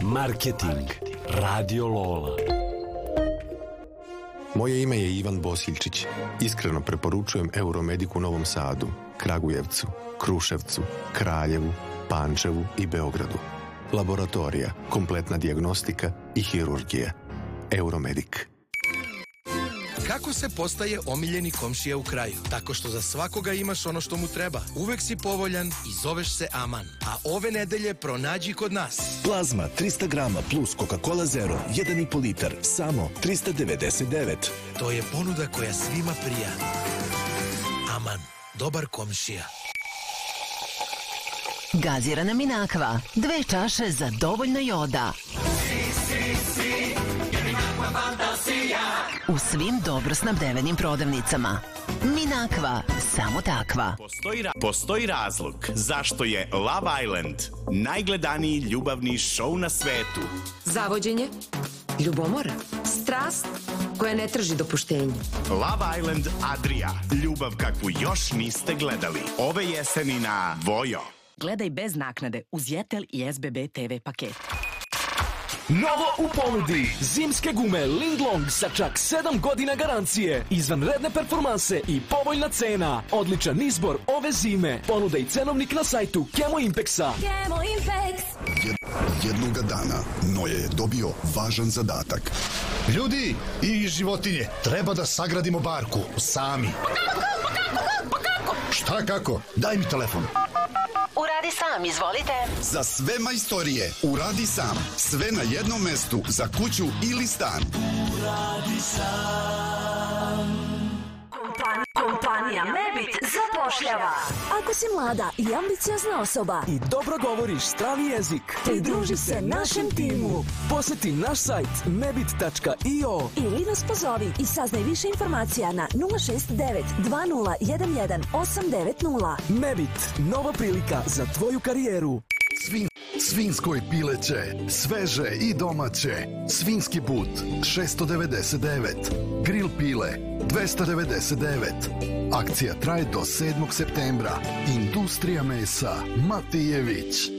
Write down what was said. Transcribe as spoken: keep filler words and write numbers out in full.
Marketing. Radio Lola. Moje ime je Ivan Bosiljčić. Iskreno preporučujem Euromedic u Novom Sadu, Kragujevcu, Kruševcu, Kraljevu, Pančevu i Beogradu. Laboratorija, kompletna dijagnostika i hirurgija. Euromedic. Kako se postaje omiljeni komšija u kraju? Tako što za svakoga imaš ono što mu treba. Uvek si povoljan i zoveš se Aman. A ove nedelje pronađi kod nas. Plazma tristo grama plus Coca-Cola Zero, jedan i po litar, samo trista devedeset devet. To je ponuda koja svima prija. Aman, dobar komšija. Gazirana Minakva, dve čaše za dovoljno joda. U svim dobro snabdevenim prodavnicama. Minakva, samo takva. Postoji, ra- postoji razlog zašto je Love Island najgledaniji ljubavni show na svetu. Zavođenje, ljubomora, strast koja ne traži dopuštenje. Love Island Adria, ljubav kakvu još niste gledali. Ove jeseni na Vojo. Gledaj bez naknade uz Jetel i S B B T V paket. Novo u ponudi. Zimske gume Linglong sa čak sedam godina garancije. Izvanredne performanse i povoljna cena. Odličan izbor ove zime. Ponuda i cenovnik na sajtu Kemo Impexa. Kemo Impex. Jednoga dana Noje je dobio važan zadatak. Ljudi i životinje, treba da sagradimo barku sami. Pa kako, pa kako, pa kako? Šta kako? Daj mi telefon. Uradi sam, izvolite. Za sve majstorije, uradi sam. Sve na jednom mestu, za kuću ili stan. Uradi sam. Kompanija, kompanija Mebit zapošljava. Ako si mlada i ambiciozna osoba I dobro govoriš strani jezik, pridruži se našem timu. Poseti naš sajt mebit tačka io ili nas pozovi i saznaj više informacija na nula šest devet dva nula jedan jedan osam devet nula. Mebit, nova prilika za tvoju karijeru. Svin, svinsko i pileće, sveže i domaće. Svinski but, šesto devedeset devet. Grill pile, dvesta devedeset devet. Akcija traje do sedmog septembra. Industrija mesa Matijević.